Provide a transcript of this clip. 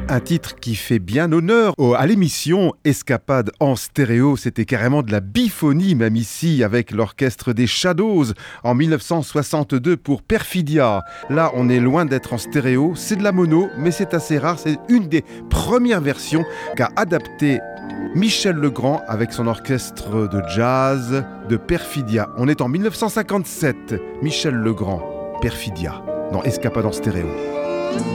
Un titre qui fait bien honneur à l'émission Escapade en stéréo. C'était carrément de la biphonie, même ici, avec l'orchestre des Shadows en 1962 pour Perfidia. Là, on est loin d'être en stéréo. C'est de la mono, mais c'est assez rare. C'est une des premières versions qu'a adapté Michel Legrand avec son orchestre de jazz de Perfidia. On est en 1957. Michel Legrand, Perfidia, dans Escapade en stéréo.